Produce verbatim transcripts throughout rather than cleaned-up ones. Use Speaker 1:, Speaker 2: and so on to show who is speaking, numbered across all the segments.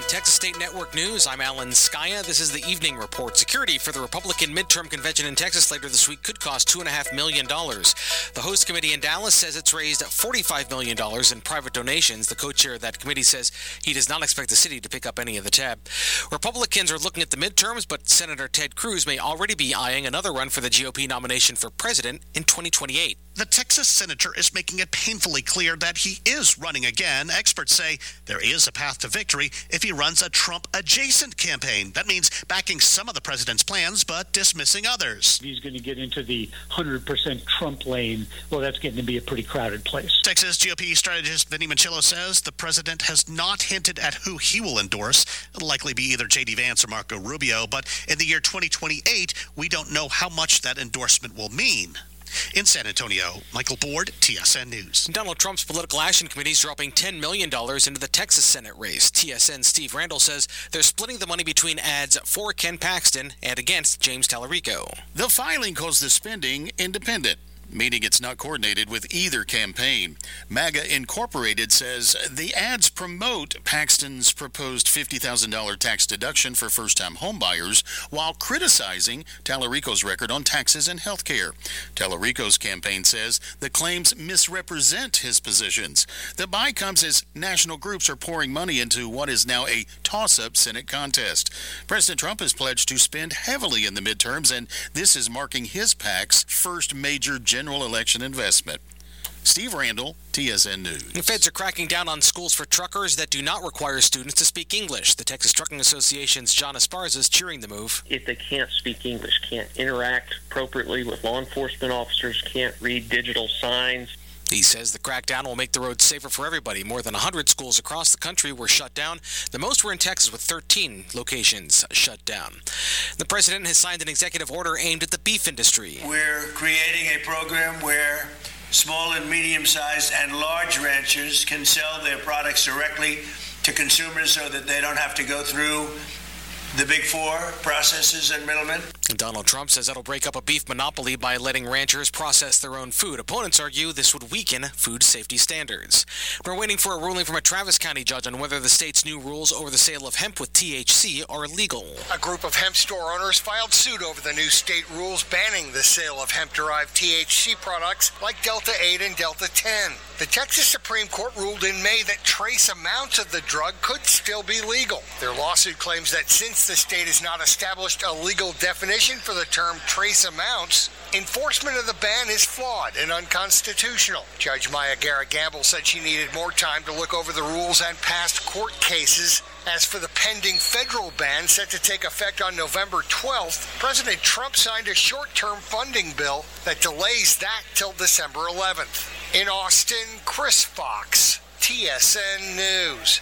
Speaker 1: Texas State Network News, I'm Alan Skaya. This is the Evening Report. Security for the Republican midterm convention in Texas later this week could cost two point five million dollars. The host committee in Dallas says it's raised forty-five million dollars in private donations. The co-chair of that committee says he does not expect the city to pick up any of the tab. Republicans are looking at the midterms, but Senator Ted Cruz may already be eyeing another run for the G O P nomination for president in twenty twenty-eight.
Speaker 2: The Texas senator is making it painfully clear that he is running again. Experts say there is a path to victory if he runs a Trump-adjacent campaign. That means backing some of the president's plans, but dismissing others.
Speaker 3: He's going to get into the one hundred percent Trump lane. Well, that's getting to be a pretty crowded place.
Speaker 2: Texas G O P strategist Vinny Manchillo says the president has not hinted at who he will endorse. It'll likely be either J D Vance or Marco Rubio, but in the year twenty twenty-eight, we don't know how much that endorsement will mean. In San Antonio, Michael Board, T S N News.
Speaker 1: Donald Trump's political action committee is dropping ten million dollars into the Texas Senate race. T S N's Steve Randall says they're splitting the money between ads for Ken Paxton and against James Tallarico.
Speaker 4: The filing calls the spending independent, meaning it's not coordinated with either campaign. MAGA Incorporated says the ads promote Paxton's proposed fifty thousand dollars tax deduction for first-time homebuyers while criticizing Tallarico's record on taxes and health care. Tallarico's campaign says the claims misrepresent his positions. The buy comes as national groups are pouring money into what is now a toss-up Senate contest. President Trump has pledged to spend heavily in the midterms, and this is marking his PAC's first major general General election investment. Steve Randall, T S N News.
Speaker 1: The feds are cracking down on schools for truckers that do not require students to speak English. The Texas Trucking Association's John Esparza is cheering the move.
Speaker 5: If they can't speak English, can't interact appropriately with law enforcement officers, can't read digital signs.
Speaker 1: He says the crackdown will make the roads safer for everybody. More than one hundred schools across the country were shut down. The most were in Texas, with thirteen locations shut down. The president has signed an executive order aimed at the beef industry.
Speaker 6: We're creating a program where small and medium-sized and large ranchers can sell their products directly to consumers so that they don't have to go through the big four processors and middlemen.
Speaker 1: Donald Trump says that'll break up a beef monopoly by letting ranchers process their own food. Opponents argue this would weaken food safety standards. We're waiting for a ruling from a Travis County judge on whether the state's new rules over the sale of hemp with T H C are legal.
Speaker 7: A group of hemp store owners filed suit over the new state rules banning the sale of hemp-derived T H C products like Delta eight and Delta ten. The Texas Supreme Court ruled in May that trace amounts of the drug could still be legal. Their lawsuit claims that since the state has not established a legal definition for the term trace amounts, enforcement of the ban is flawed and unconstitutional. Judge Maya Guerra-Gamble said she needed more time to look over the rules and past court cases. As for the pending federal ban set to take effect on November twelfth, President Trump signed a short-term funding bill that delays that till December eleventh. In Austin, Chris Fox, T S N News.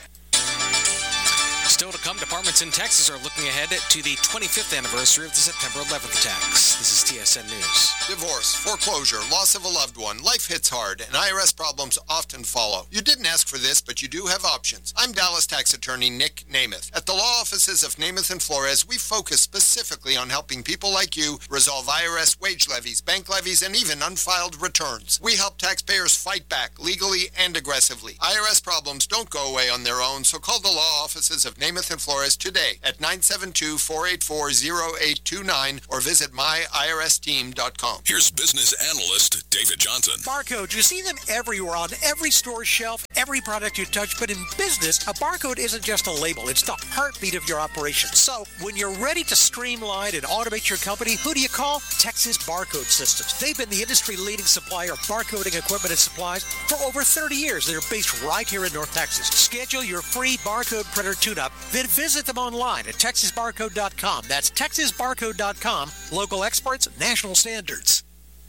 Speaker 1: Still to come, departments in Texas are looking ahead to the twenty-fifth anniversary of the September eleventh attacks. This is T S N News.
Speaker 8: Divorce, foreclosure, loss of a loved one, life hits hard, and I R S problems often follow. You didn't ask for this, but you do have options. I'm Dallas tax attorney Nick Namath. At the law offices of Namath and Flores, we focus specifically on helping people like you resolve I R S wage levies, bank levies, and even unfiled returns. We help taxpayers fight back legally and aggressively. I R S problems don't go away on their own, so call the law offices of Namath and Flores today at nine seven two, four eight four, zero eight two nine or visit my I R S team dot com.
Speaker 9: Here's business analyst David Johnson.
Speaker 10: Barcode, you see them everywhere on every store shelf, every product you touch, but in business, a barcode isn't just a label, it's the heartbeat of your operation. So, when you're ready to streamline and automate your company, who do you call? Texas Barcode Systems. They've been the industry-leading supplier of barcoding equipment and supplies for over thirty years. They're based right here in North Texas. Schedule your free barcode printer tune-up, then visit them online at texas barcode dot com. That's texas barcode dot com. Local experts, national standards.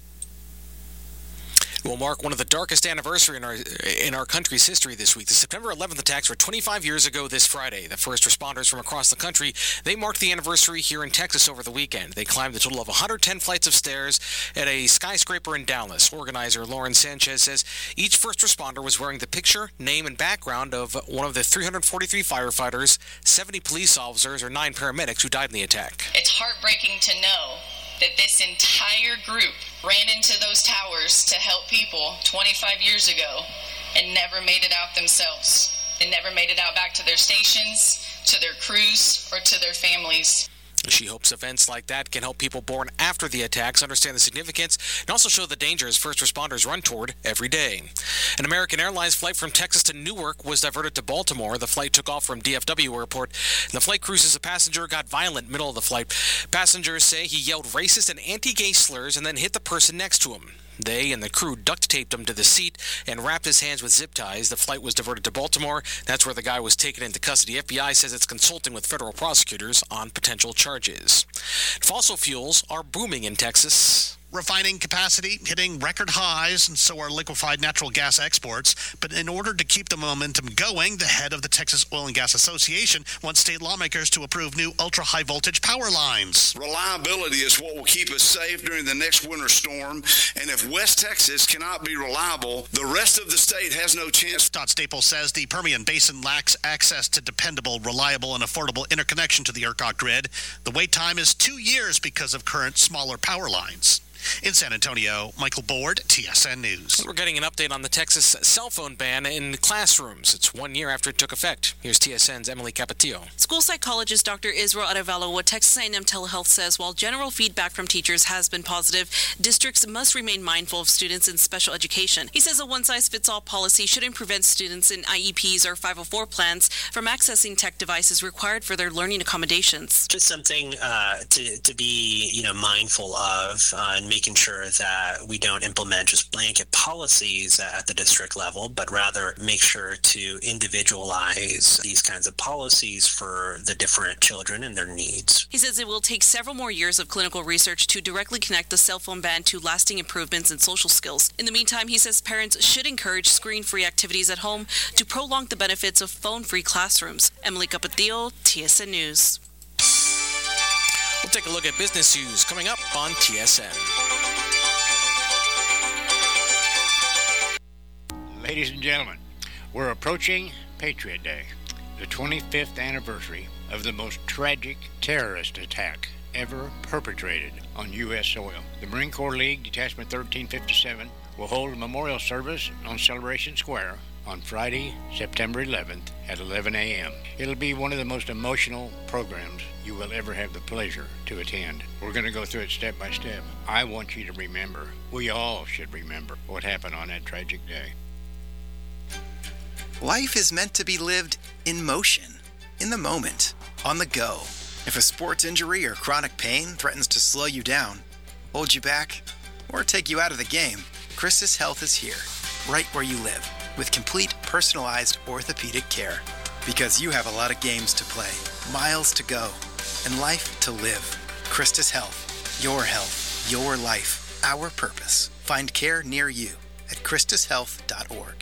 Speaker 1: Will mark one of the darkest anniversary in our in our country's history this week. The September eleventh attacks were twenty-five years ago this Friday. The first responders from across the country, they marked the anniversary here in Texas over the weekend. They climbed a total of one hundred ten flights of stairs at a skyscraper in Dallas. Organizer Lauren Sanchez says each first responder was wearing the picture, name, and background of one of the three hundred forty-three firefighters, seventy police officers, or nine paramedics who died in the attack.
Speaker 11: It's heartbreaking to know that this entire group ran into those towers to help people twenty-five years ago and never made it out themselves. They never made it out back to their stations to their crews, or to their families.
Speaker 1: She hopes events like that can help people born after the attacks understand the significance and also show the dangers first responders run toward every day. An American Airlines flight from Texas to Newark was diverted to Baltimore. The flight took off from D F W Airport, and the flight crew says a passenger got violent middle of the flight. Passengers say he yelled racist and anti-gay slurs and then hit the person next to him. They and the crew duct taped him to the seat and wrapped his hands with zip ties. The flight was diverted to Baltimore. That's where the guy was taken into custody. F B I says it's consulting with federal prosecutors on potential charges. Fossil fuels are booming in Texas.
Speaker 2: Refining capacity hitting record highs, and so are liquefied natural gas exports. But in order to keep the momentum going, the head of the Texas Oil and Gas Association wants state lawmakers to approve new ultra-high voltage power lines.
Speaker 12: Reliability is what will keep us safe during the next winter storm, and if West Texas cannot be reliable, the rest of the state has no chance.
Speaker 2: Todd Staples says the Permian Basin lacks access to dependable, reliable, and affordable interconnection to the ERCOT grid. The wait time is two years because of current smaller power lines. In San Antonio, Michael Board, T S N News.
Speaker 1: We're getting an update on the Texas cell phone ban in classrooms. It's one year after it took effect. Here's T S N's Emily Capatillo.
Speaker 13: School psychologist Doctor Israel Arevalo with Texas A and M Telehealth says while general feedback from teachers has been positive, districts must remain mindful of students in special education. He says a one-size-fits-all policy shouldn't prevent students in I E Ps or five oh four plans from accessing tech devices required for their learning accommodations.
Speaker 14: Just something uh, to, to be, you know, mindful of uh, and making sure that we don't implement just blanket policies at the district level, but rather make sure to individualize these kinds of policies for the different children and their needs.
Speaker 13: He says it will take several more years of clinical research to directly connect the cell phone ban to lasting improvements in social skills. In the meantime, he says parents should encourage screen-free activities at home to prolong the benefits of phone-free classrooms. Emily Capatillo, T S N News.
Speaker 1: We'll take a look at business news coming up on T S N.
Speaker 15: Ladies and gentlemen, we're approaching Patriot Day, the twenty-fifth anniversary of the most tragic terrorist attack ever perpetrated on U S soil. The Marine Corps League Detachment thirteen fifty-seven will hold a memorial service on Celebration Square on Friday, September eleventh at eleven a.m. It'll be one of the most emotional programs you will ever have the pleasure to attend. We're going to go through it step by step. I want you to remember, we all should remember what happened on that tragic day.
Speaker 16: Life is meant to be lived in motion, in the moment, on the go. If a sports injury or chronic pain threatens to slow you down, hold you back, or take you out of the game, Christus Health is here, right where you live, with complete personalized orthopedic care. Because you have a lot of games to play, miles to go, and life to live. Christus Health, your health, your life, our purpose. Find care near you at christus health dot org.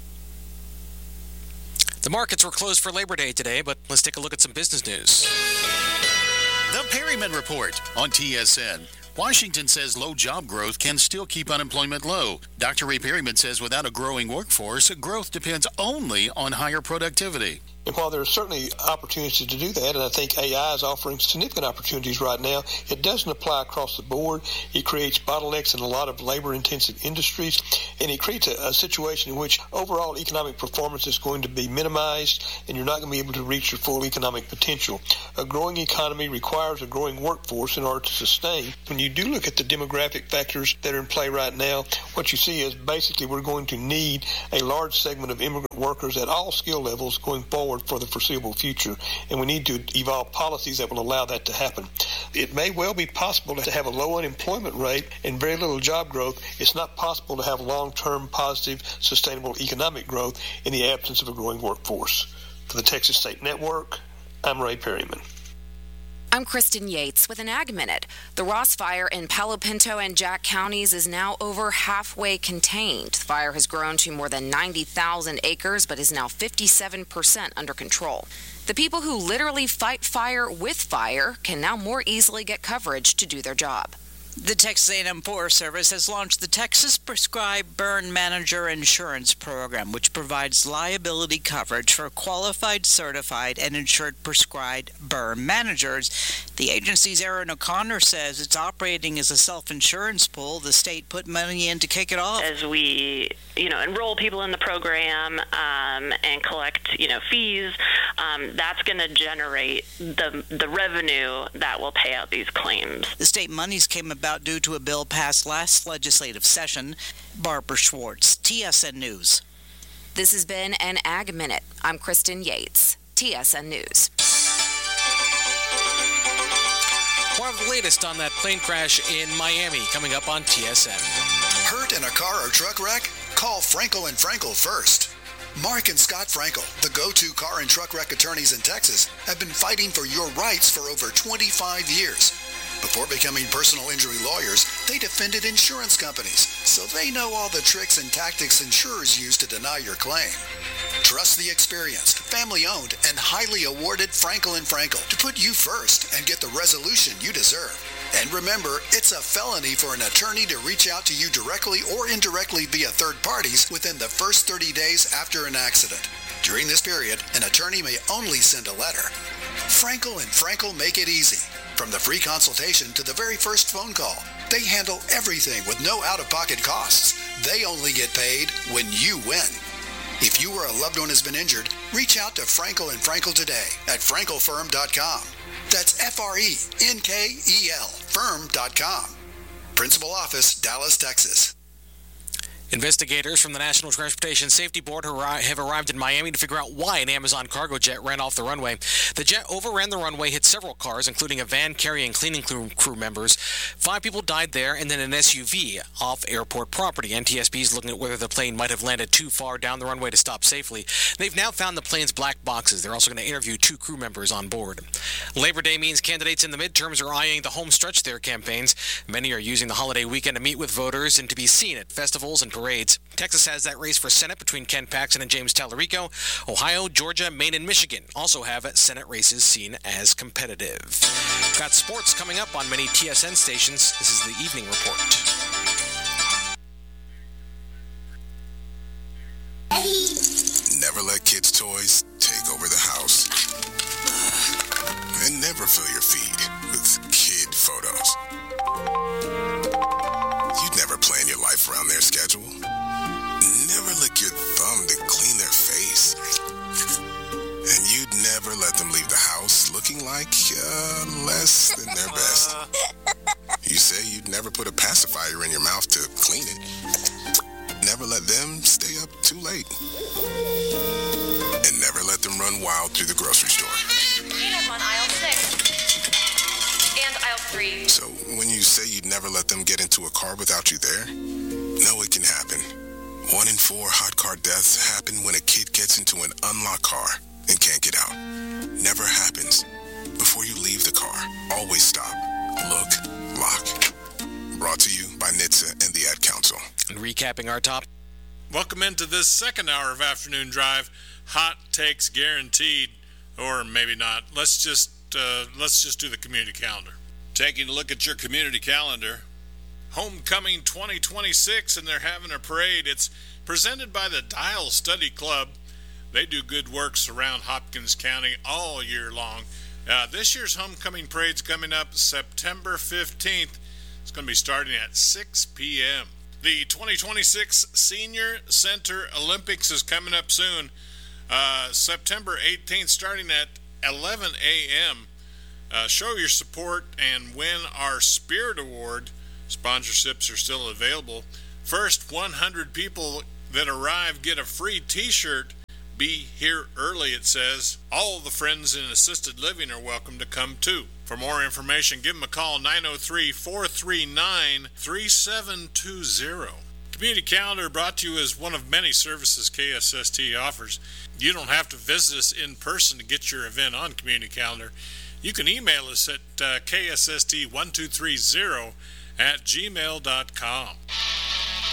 Speaker 1: The markets were closed for Labor Day today, but let's take a look at some business news.
Speaker 4: The Perryman Report on T S N. Washington says low job growth can still keep unemployment low. Doctor Ray Perryman says without a growing workforce, growth depends only on higher productivity.
Speaker 17: And while there are certainly opportunities to do that, and I think A I is offering significant opportunities right now, it doesn't apply across the board. It creates bottlenecks in a lot of labor-intensive industries, and it creates a, a situation in which overall economic performance is going to be minimized, and you're not going to be able to reach your full economic potential. A growing economy requires a growing workforce in order to sustain. When you do look at the demographic factors that are in play right now, what you see is basically we're going to need a large segment of immigrant workers at all skill levels going forward for the foreseeable future, and we need to evolve policies that will allow that to happen. It may well be possible to have a low unemployment rate and very little job growth. It's not possible to have long-term positive, sustainable economic growth in the absence of a growing workforce. For the Texas State Network, I'm Ray Perryman.
Speaker 18: I'm Kristen Yates with an Ag Minute. The Ross Fire in Palo Pinto and Jack counties is now over halfway contained. The fire has grown to more than ninety thousand acres, but is now fifty-seven percent under control. The people who literally fight fire with fire can now more easily get coverage to do their job.
Speaker 19: The Texas A and M Forest Service has launched the Texas Prescribed Burn Manager Insurance Program, which provides liability coverage for qualified, certified, and insured prescribed burn managers. The agency's Aaron O'Connor says it's operating as a self-insurance pool. The state put money in to kick it off.
Speaker 20: As we, you know, enroll people in the program um, and collect, you know, fees, um, that's going to generate the the revenue that will pay out these claims.
Speaker 19: The state monies came about due to a bill passed last legislative session. Barbara Schwartz, T S N News.
Speaker 18: This has been an Ag Minute. I'm Kristen Yates, T S N News.
Speaker 1: More of the latest on that plane crash in Miami coming up on T S N.
Speaker 21: Hurt in a car or truck wreck? Call Frankel and Frankel first. Mark and Scott Frankel, the go-to car and truck wreck attorneys in Texas, have been fighting for your rights for over twenty-five years. Before becoming personal injury lawyers, they defended insurance companies, so they know all the tricks and tactics insurers use to deny your claim. Trust the experienced, family-owned, and highly awarded Frankel and Frankel to put you first and get the resolution you deserve. And remember, it's a felony for an attorney to reach out to you directly or indirectly via third parties within the first thirty days after an accident. During this period, an attorney may only send a letter. Frankel and Frankel make it easy. From the free consultation to the very first phone call, they handle everything with no out-of-pocket costs. They only get paid when you win. If you or a loved one has been injured, reach out to Frankel and Frankel today at frankel firm dot com. That's F R E N K E L firm dot com. Principal office, Dallas, Texas.
Speaker 1: Investigators from the National Transportation Safety Board have arrived in Miami to figure out why an Amazon cargo jet ran off the runway. The jet overran the runway, hit several cars, including a van carrying cleaning crew members. Five people died there, and then an S U V off airport property. N T S B is looking at whether the plane might have landed too far down the runway to stop safely. They've now found the plane's black boxes. They're also going to interview two crew members on board. Labor Day means candidates in the midterms are eyeing the home stretch of their campaigns. Many are using the holiday weekend to meet with voters and to be seen at festivals and parades. Texas has that race for Senate between Ken Paxton and James Tallarico. Ohio, Georgia, Maine, and Michigan also have Senate races seen as competitive. Got sports coming up on many T S N stations. This is the Evening Report.
Speaker 22: Never let kids' toys take over the house. And never fill your feed with kid photos. You'd never plan your life around their schedule. Never lick your thumb to clean their face. And you'd never let them leave the house looking like uh, less than their best. You say you'd never put a pacifier in your mouth to clean it. Never let them stay up too late. And never let them run wild through the grocery store.
Speaker 23: Peanut on aisle six. And aisle three.
Speaker 22: So when you say you'd never let them get into a car without you there, no, it can happen. One in four hot car deaths happen when a kid gets into an unlocked car and can't get out. Never happens. Before you leave the car, always stop, look, lock. Brought to you by N H T S A and the Ad Council.
Speaker 1: And recapping our top.
Speaker 24: Welcome into this second hour of Afternoon Drive. Hot takes guaranteed, or maybe not. Let's just uh, let's just do the community calendar. Taking a look at your community calendar. Homecoming twenty twenty-six, and they're having a parade. It's presented by the Dial Study Club. They do good works around Hopkins County all year long. Uh, this year's homecoming parade's coming up September fifteenth. It's going to be starting at six p.m. The twenty twenty-six Senior Center Olympics is coming up soon. Uh, September eighteenth, starting at eleven a.m. Uh, show your support and win our Spirit Award. Sponsorships are still available. First one hundred people that arrive get a free t-shirt. Be here early, it says. All the friends in assisted living are welcome to come too. For more information, give them a call, nine oh three, four three nine, three seven two zero. Community Calendar brought to you as one of many services K S S T offers. You don't have to visit us in person to get your event on Community Calendar. You can email us at uh, K S S T one two three zero at gmail dot com.